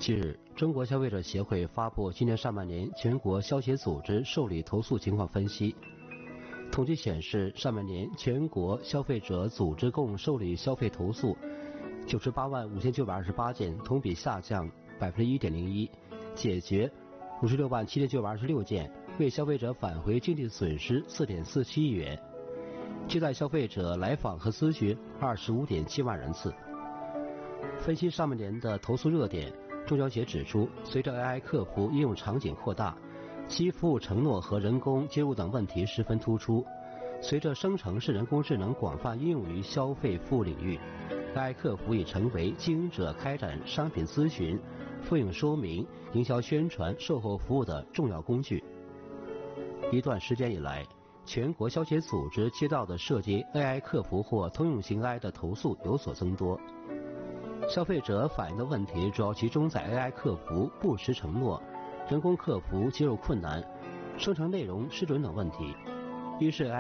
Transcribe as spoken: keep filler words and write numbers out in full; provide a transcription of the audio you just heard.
近日，中国消费者协会发布今年上半年全国消协组织受理投诉情况分析。统计显示，上半年全国消费者组织共受理消费投诉九十八万五千九百二十八件，同比下降百分之一点零一，解决五十六万七千九百二十六件，为消费者返回经济损失四点四七亿元，接待消费者来访和咨询二十五点七万人次。分析上半年的投诉热点，中消协指出，随着 A I 客服应用场景扩大，其服务承诺和人工接入等问题十分突出。随着生成式人工智能广泛应用于消费服务领域， A I 客服已成为经营者开展商品咨询、费用说明、营销宣传、售后服务的重要工具。一段时间以来，全国消协组织接到的涉及 A I 客服或通用型 A I 的投诉有所增多。消费者反映的问题主要集中在 A I 客服不实承诺、人工客服接入困难、生成内容失准等问题。一是